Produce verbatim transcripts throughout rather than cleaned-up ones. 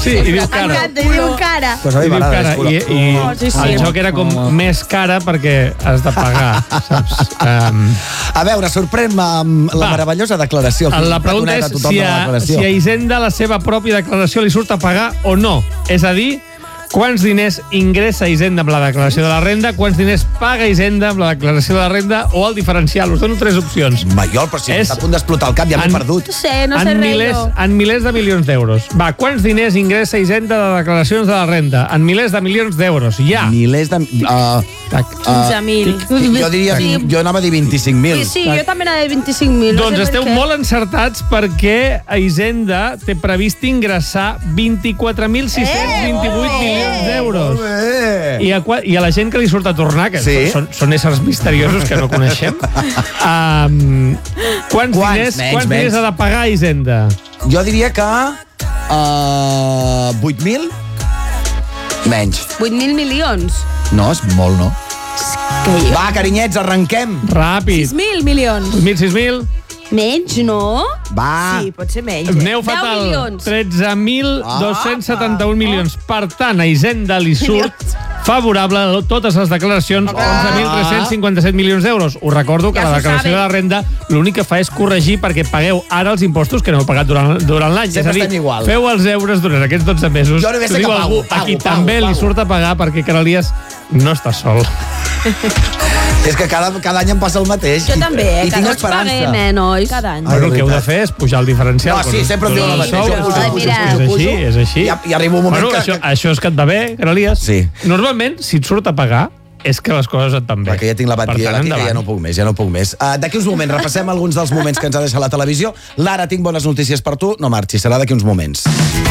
Sí, i diu cara. I diu cara. Pues a mi m'agrada. I, i Oh, sí, sí. el joc era com més cara perquè has de pagar, saps? Um, A veure, sorprèn-me amb la Va. meravellosa declaració. la pregunta és si a, si a Hisenda la seva pròpia declaració li surt a pagar o no. És a dir, quants diners ingressa Hisenda amb la declaració de la renda, quants diners paga Hisenda amb la declaració de la renda o el diferencial. Us dono tres opcions. Maiol, però si És- està a punt d'explotar el cap, ja m'he en- perdut. No sé, no sé en, res, milers, jo. en milers de milions d'euros. Va, quants diners ingressa Hisenda de declaracions de la renda? En milers de milions d'euros. Ja. Milers de... Uh, Tac. quinze mil. jo diria... Sí. Jo anava a dir vint-i-cinc mil. Sí, sí, jo també anava de vint-i-cinc mil. Doncs no sé esteu per què. molt encertats perquè a Hisenda té previst ingressar vint-i-quatre mil sis-cents vint-i-vuit Eh, milions d'euros. Bé. I a, qua- I a la gent que li surt a tornar, que Sí. són, són éssers misteriosos que no coneixem, um, quants, Quants? diners, Menys, quants menys. diners ha de pagar Hisenda? Jo diria que... Uh, vuit mil? Menys. vuit mil milions. No, és molt, no? Que jo... Va, carinyets, arrenquem. Ràpid. sis mil milions. vuit mil, sis mil. Menys, no? Va. Sí, pot ser menys. Aneu deu fatal. milions. tretze mil dos-cents setanta-un milions. Per tant, a Hisenda li surt favorable a totes les declaracions onze mil tres-cents cinquanta-set milions d'euros. Us recordo que Ja la s'ho declaració sabe. de la renda l'únic que fa és corregir perquè pagueu ara els impostos que no heu pagat durant, durant l'any. És Sempre a dir, estem igual. feu els euros durant aquests dotze mesos. Jo només T'ho sé diu que pago, algú pago, a qui pago, també pago. li surt a pagar perquè Carolies no està sol. És que cada, cada any em passa el mateix. Jo també, eh? I tinc Tots esperança. paguem, eh, nois? Cada any. Ai, Bueno, el que heu de veritat. fer és pujar el diferencial. No, sí, quan sempre em diuen donen el el mateix. sou. Jo pujo, Ai, pujo, mira. pujo, És pujo. així, és així. I, I arriba un moment Bueno, que... això, això és que et va bé, Carolies? Sí. Normalment, si et surt a pagar, és que les coses et van bé. Perquè ja tinc la Per bateria, tant, la tia, endavant. ja no puc més, ja no puc més. Uh, d'aquí uns moments, repassem alguns dels moments que ens ha deixat la televisió. Lara, tinc bones notícies per tu. No marxis, serà d'aquí uns moments.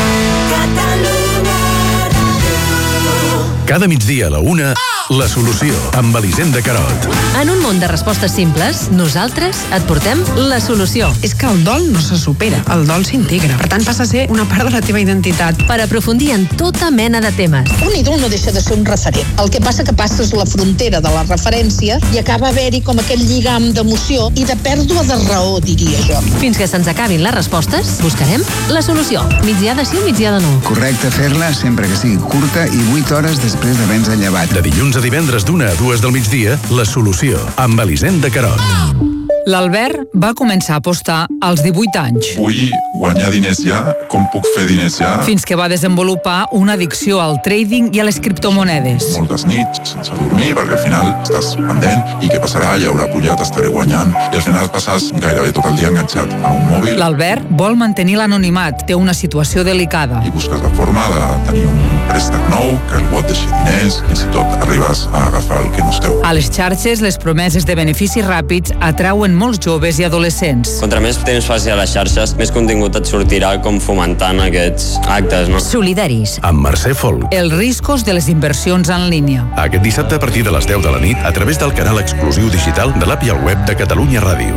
Cada migdia a la una, La Solució, amb Elisenda Carot. En un món de respostes simples, nosaltres et portem la solució. És que el dol no se supera, el dol s'integra. Per tant, passa a ser una part de la teva identitat. Per aprofundir en tota mena de temes. Un ídol no deixa de ser un referent. El que passa que passes la frontera de la referència i acaba haver-hi com aquell lligam d'emoció i de pèrdua de raó, diria jo. Fins que se'ns acabin les respostes, buscarem la solució. Migdia de sí o migdia de no. Correcte fer-la sempre que sigui curta i vuit hores després d'haver-nos llevat. De dilluns a divendres d'una a dues del migdia, La Solució, amb Elisenda Carot. L'Albert va començar a apostar als divuit anys, Vull guanyar diners ja, com puc fer diners ja? fins que va desenvolupar una addicció al trading i a les criptomonedes. Moltes nits sense dormir, perquè al final estàs pendent i què passarà, ja haurà pujat, estaré guanyant, i al final passes gairebé tot el dia enganxat a un mòbil L'Albert vol mantenir l'anonimat, té una situació delicada. i busques la forma de tenir un préstec nou, que algú et deixi diners, fins i tot arribes a agafar el que no és teu. A les xarxes, les promeses de beneficis ràpids atrauen molts joves i adolescents. Contra més temps faci a les xarxes, més contingut et sortirà com fomentant aquests actes, no? Solidaris. Amb Mercè Folk. Els riscos de les inversions en línia. Aquest dissabte a partir de les deu de la nit, a través del canal exclusiu digital de l'app i el web de Catalunya Ràdio.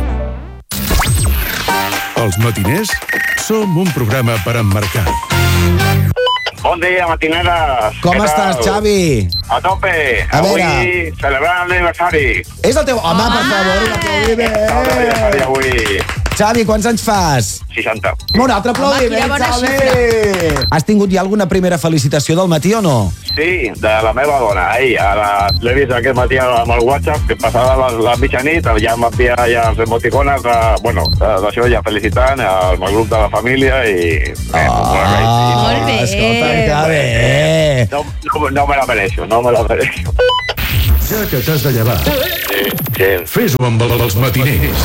Els matiners som un programa per emmarcar. Bon dia, matineres. Com Què estàs, tal? Xavi? A tope. A avui veure. celebrant l'aniversari. És el teu... Home, per favor, un aplaudiment. L'aniversari avui. Xavi, quants anys fas? seixanta. Un altre aplaudiment, Home, quina bona Xavi! Has tingut ja alguna primera felicitació del matí o no? Sí, de la meva dona. Ahir, ara l'he vist aquest matí amb el WhatsApp, que passava la, la mitjanit, ja m'envia ja els emoticones, de, bueno, d'això ja felicitant al grup de la família i... Eh, Ah, Molt bé. escolta, que bé. no, no, no me la mereixo, no me la mereixo. Ja que t'has de llevar, Sí, sí. fes-ho amb els matiners.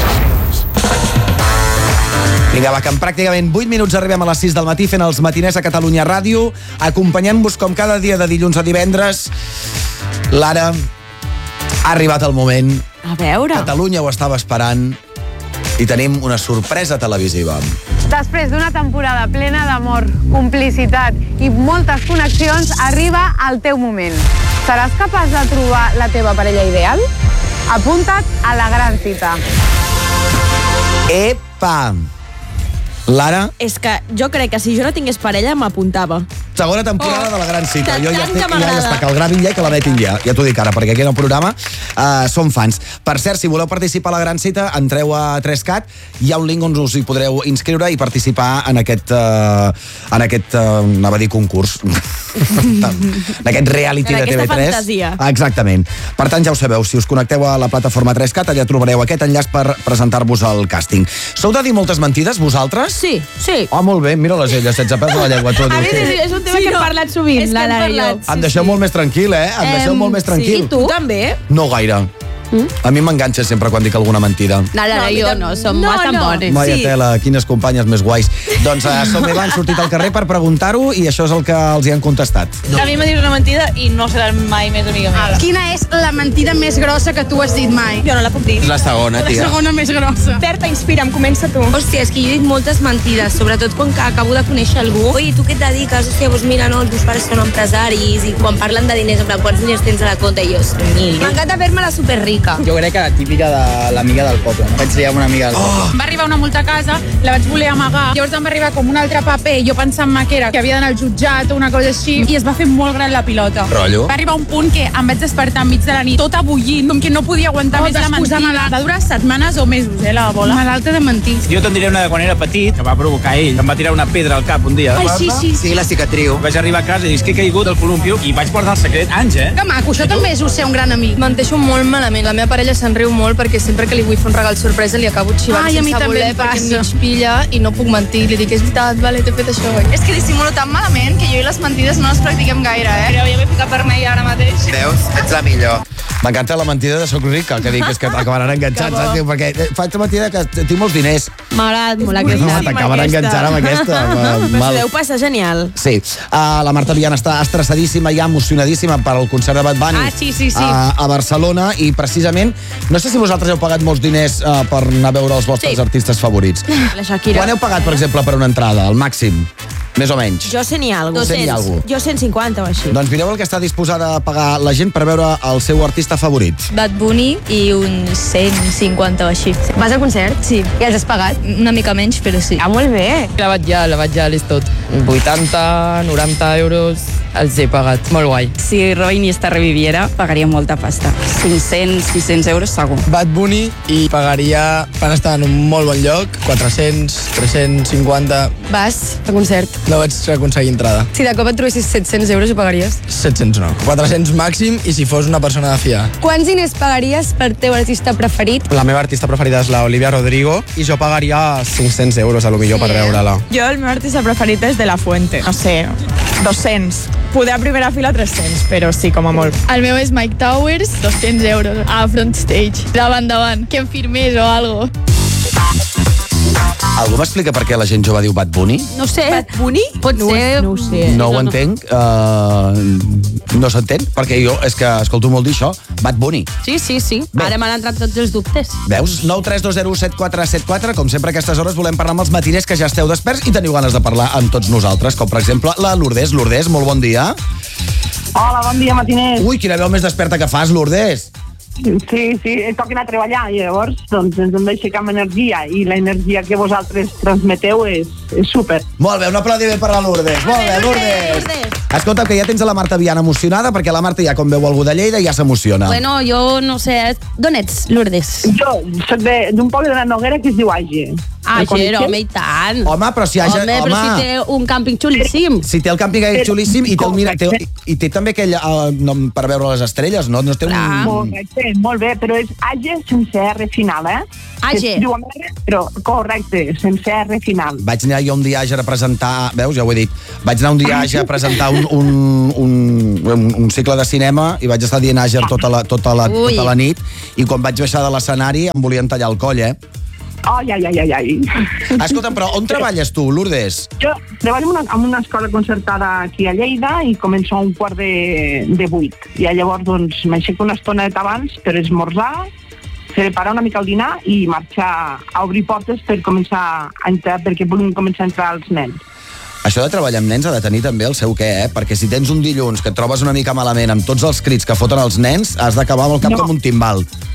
Vinga, va, que en pràcticament vuit minuts arribem a les sis del matí fent els matiners a Catalunya Ràdio, acompanyant-vos com cada dia de dilluns a divendres. Lara, ha arribat el moment. A veure. Catalunya ho estava esperant i tenim una sorpresa televisiva. Després d'una temporada plena d'amor, complicitat i moltes connexions, arriba el teu moment. Seràs capaç de trobar la teva parella ideal? Apunta't a la gran cita. Epa! Lara? És que jo crec que si jo no tingués parella m'apuntava. Segona temporada oh. de La Gran Cita. Tant Jo ja, que estic, ja, ja m'agrada. està, que el gravin ja i que la vetin ja. Ja t'ho dic ara, perquè aquí en el programa uh, som fans. Per cert, si voleu participar a La Gran Cita, entreu a tres cat. Hi ha un link on us hi podreu inscriure i participar en aquest, uh, en aquest uh, anava a dir concurs. en aquest reality en de T V tres. Fantasia. Exactament. Per tant, ja ho sabeu, si us connecteu a la plataforma tres cat, allà trobareu aquest enllaç per presentar-vos al càsting. Sou de dir moltes mentides, vosaltres? Sí, sí. Oh, molt bé, mira-les elles, sense pèls a la llengua. Tu, A mi dius, és un tema sí, que hem parlat sovint, És que hem l'Anna i jo. parlat. em deixeu molt més tranquil, eh? Em deixeu molt més tranquil. Sí, tu també? No gaire. Mm? A mi m'enganxa sempre quan dic alguna mentida. L'Anna i jo no, som No, bastant no. bones. Vaya Sí. tela, quines companyes més guais. Doncs uh, som Eva, han sortit al carrer per preguntar-ho i això és el que els hi han contestat. A mi me dius una mentida i no serà mai més únicament. Quina és la mentida més grossa que tu has dit mai? Jo no la puc dir. La segona, La tia. segona més grossa. Berta, inspira'm, comença tu. Hòstia, és que jo he dit moltes mentides, sobretot quan acabo de conèixer algú. Oi, tu què et dediques? Hòstia, doncs mira, no, els meus pares són empresaris i quan parlen de diners, en plan, quants diners tens a la compte? I jo, mil. M'encanta fer-me la superrica. Jo crec que la típica de l'amiga del poble. Vaig liar amb una amiga del poble. Va arribar una multa a casa, la vaig voler amagar, llavors em va arribar com un altre paper, jo pensant-me que era que havia d'anar al jutjat o una cosa així, i es va fer molt gran la pilota. Rotllo. Va arribar un punt que em vaig despertar enmig de la nit, tota bullint, com que no podia aguantar més la mentida. Va durar setmanes o mesos, eh, la bola. Malalta de mentir. Jo te'n diré una de quan era petit, que va provocar ell. Em va tirar una pedra al cap un dia. Ai, sí, sí, sí. Sí, la cicatriu. Vaig arribar a casa i dic que he caigut del columpio i vaig portar el secret anys, eh? Que maco, això també és ser un gran amic. Menteixo molt malament. La meva parella se'n riu molt perquè sempre que li vull fer un regal sorpresa li acabo xivant Ai, a mi sense també voler em perquè em passa. mig pilla i no puc mentir. Li dic, és veritat, vale, t'he fet això. És que dissimulo tan malament que jo i les mentides no les practiquem gaire, eh? Però jo m'he ficat vermell ara mateix. Veus? Ets la millor. M'encanta la mentida de soc rica, que dic és que acabaran enganxats, saps? Diu, perquè faig la mentida que tinc molts diners. M'ha agradat molt No, aquesta. t'acabaran enganxant amb aquesta. amb- Però mal. s'ho deu passar genial. Sí, uh, la Marta Viana està estressadíssima i emocionadíssima per al concert de Bad Bunny Ah, sí, sí, sí. A, a Barcelona i precisament, no sé si vosaltres heu pagat molts diners uh, per anar a veure els vostres Sí. artistes favorits. La Shakira. Quan heu pagat, per exemple, per una entrada, al màxim? Més o menys. Jo sé ni algo. Sé ni algo. Jo cent cinquanta o així. Doncs mireu el que està disposada a pagar la gent per veure el seu artista favorit. Bad Bunny i un cent cinquanta o així. Vas al concert? Sí. I els has pagat? Una mica menys, però sí. Ah, molt bé. La Batllà, la Batllà és tot. vuitanta, noranta euros, els he pagat. Molt guai. Si Roy Iniesta reviviera, pagaria molta pasta. cinc-cents, sis-cents euros segur. Bad Bunny i pagaria per estar en un molt bon lloc, quatre-cents, tres-cents cinquanta. Vas a concert? No vaig aconseguir entrada. Si de cop et trobessis set-cents euros, ho pagaries? set-cents no. quatre-cents màxim i si fos una persona de fiar. Quants diners pagaries per teu artista preferit? La meva artista preferida és la Olivia Rodrigo i jo pagaria cinc-cents euros a lo millor per veure-la. Jo el meu artista preferit és De La Fuente. No sé, dos-cents. Poder a primera fila tres-cents, però sí, com a molt. El meu és Mike Towers, dos-cents euros, a front stage, davant davant, que em firmés o algo. Algú m'explica per què la gent jove diu Bad Bunny? No sé. Bad Bunny? Pot No, ser... no ho sé. No ho entenc. Uh, no s'entén, perquè jo és que escolto molt dir això. Bad Bunny. Sí, sí, sí. Bé. Ara m'han entrat tots els dubtes. Veus? nou tres dos zero set quatre set quatre. Com sempre a aquestes hores volem parlar amb els matiners que ja esteu desperts i teniu ganes de parlar amb tots nosaltres, com per exemple la Lourdes. Lourdes, molt bon dia. Hola, bon dia, matiners. Ui, quina veu més desperta que fas, Lourdes. Sí, sí, toca anar a treballar i llavors doncs, ens hem d'aixecar amb energia i la energia que vosaltres transmeteu és, és súper. Molt bé, un aplaudiment per la Lourdes. Molt bé, Lourdes. Escolta, que ja tens a la Marta Viana emocionada, perquè la Marta ja quan veu algú de Lleida ja s'emociona. Bueno, jo no sé... D'on ets, Lourdes? Jo soc d'un poble de la Noguera que es diu Àger. Àger, home, i tant. Home, però si Àger... Home, però si té un càmping xulíssim. Si té el càmping aquell xulíssim i té, el, mira, té, i té també aquell uh, nom per veure les estrelles, no? No té un... Correcte, molt bé, però és Àger sense R final, eh? Àger. Es diu amb R, però correcte, sense R final. Vaig anar jo un dia a Àger a presentar... Veus, ja ho he dit. Vaig anar un dia a Àger a presentar un, un, un, un, un cicle de cinema i vaig estar dient Àger tota la, tota, la, tota la nit i quan vaig baixar de l'escenari em volien tallar el coll, eh? Ai, ai, ai, ai, ai. Escolta'm, però on treballes tu, Lourdes? Jo treballo en una, en una escola concertada aquí a Lleida i començo a un quart de, de vuit. I llavors, doncs, m'aixeco una estona abans per esmorzar, preparar una mica el dinar i marxar a obrir portes per començar a entrar, perquè puguin començar a entrar els nens. Això de treballar amb nens ha de tenir també el seu què, eh? Perquè si tens un dilluns que et trobes una mica malament amb tots els crits que foten els nens, has d'acabar amb el cap No. com un timbal.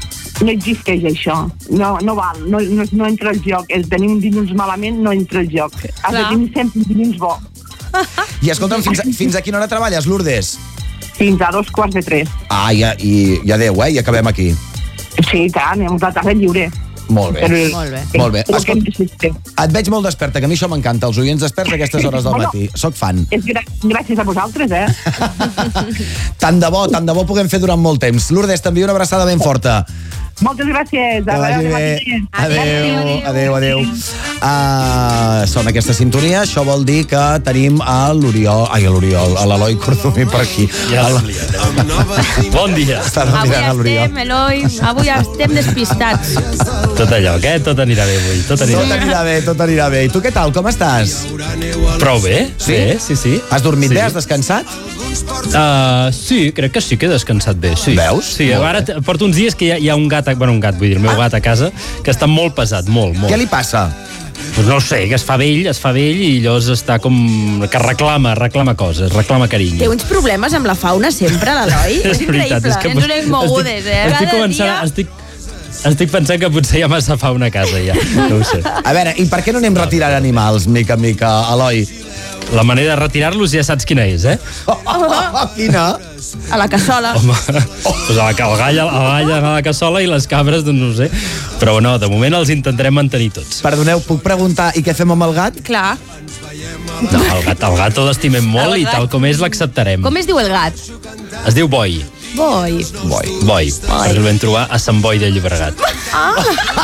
No existeix això. No, no val, no, no, no entra el joc. El tenir un dilluns malament no entra el joc. Has de tenir sempre un dilluns bo. I escolta'm, fins a, fins a quina hora treballes, Lourdes? Fins a dos quarts de tres. Ah, i, i, i adeu, eh? I acabem aquí. Sí, tant, anem a la tarda lliure. Molt bé. Però, molt bé. Molt bé. Escolta, et veig molt desperta, que a mi això m'encanta, els oients desperts a aquestes hores del matí. Soc fan. És gra gràcies a vosaltres, eh? Tant de bo, tant de bo puguem fer durant molt temps. Lourdes, t'envio una abraçada ben forta. Moltes gràcies. Que vagi bé. Adéu, adéu, adéu. Uh, sona aquesta sintonia, això vol dir que tenim a l'Oriol, ai, a l'Oriol, a l'Eloi Cordomí per aquí. Ja bon dia. Avui estem, Eloi, avui estem despistats. Tot allò, què? Tot anirà bé avui. Tot anirà, tot anirà bé, tot anirà bé. I tu què tal, com estàs? Prou bé. Sí? Bé, sí, sí. Has dormit sí. bé, has descansat? Uh, sí, crec que sí que he descansat bé, sí. Veus? Sí, ara porto uns dies que hi ha, hi ha un gat, bueno, un gat, vull dir, el meu gat a casa, que està molt pesat, molt, molt. Què li passa? Pues no ho sé, que es fa vell, es fa vell i llavors està com... que reclama, reclama coses, reclama carinyo. Té uns problemes amb la fauna sempre, l'Eloi? És veritat, és que... Ens unem mogudes, eh? Estic començant... Estic... Estic pensant que potser hi ha massa fauna a casa, ja. No ho sé. A veure, i per què no anem retirant animals, mica en mica, Eloi? La manera de retirar-los ja saps quina és, eh? Oh, oh, oh, quina? A la cassola. Home, oh. pues a la, el gall, el gall a la cassola i les cabres, doncs no ho sé. Però no, de moment els intentarem mantenir tots. Perdoneu, puc preguntar, i què fem amb el gat? Clar. No, el gat, el gat l'estimem molt i tal com és l'acceptarem. Com es diu el gat? Es diu Boi. Boi. Boi. Boi. Perquè el vam trobar a Sant Boi de Llobregat. Ah.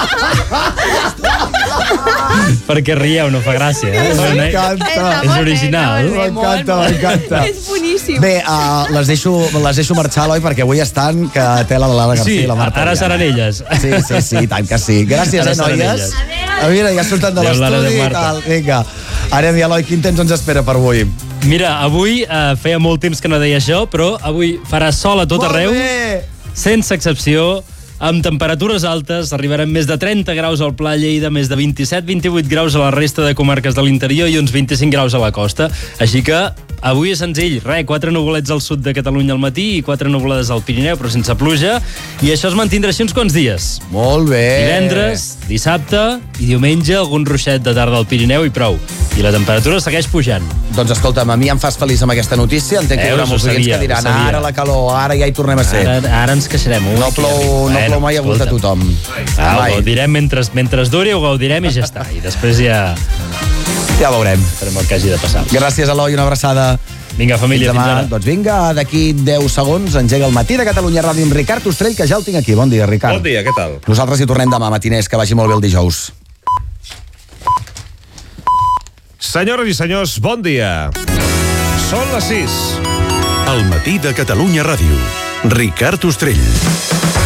Perquè rieu, no fa gràcia. Eh? M'encanta. És original. M'encanta, m'encanta. És boníssim. Bé, uh, les, deixo, les deixo marxar, Eloi, perquè avui estan que tela la Lara García sí, i la Marta. Ara seran elles. Sí, sí, sí, tant que sí. Gràcies, ara eh, noies. A mira, ja surten de l'estudi i tal. Vinga. Anem, i Eloi, quin temps ens espera per avui? Mira, avui eh, feia molt temps que no deia això, però avui farà sol a tot molt arreu, bé. Sense excepció, amb temperatures altes, arribaran més de trenta graus al Pla Lleida, més de vint-i-set vint-i-vuit graus a la resta de comarques de l'interior i uns vint-i-cinc graus a la costa. Així que avui és senzill, re, quatre nuvolets al sud de Catalunya al matí i quatre nuvolades al Pirineu, però sense pluja, i això es mantindrà així uns quants dies. Molt bé. Divendres, dissabte i diumenge algun ruixet de tarda al Pirineu i prou. I la temperatura segueix pujant. Doncs escolta'm, a mi em fas feliç amb aquesta notícia. Entenc que hi haurà molts oients que diran ara la calor, ara ja hi tornem a ser. Ara, ara ens queixarem. No plou, no plou mai a gust de tothom. Ah, ho gaudirem mentre, mentre duri, ho gaudirem i ja està. I després ja... Ja veurem. Farem el que hagi de passar. Gràcies, Eloi, una abraçada. Vinga, família, fins, fins ara. Doncs vinga, d'aquí deu segons engega el Matí de Catalunya Ràdio amb Ricard Ostrell, que ja el tinc aquí. Bon dia, Ricard. Bon dia, què tal? Nosaltres hi tornem demà, matiners, que vagi molt bé el dijous. Senyores i senyors, bon dia. Són les sis. El Matí de Catalunya Ràdio. Ricard Ostrell.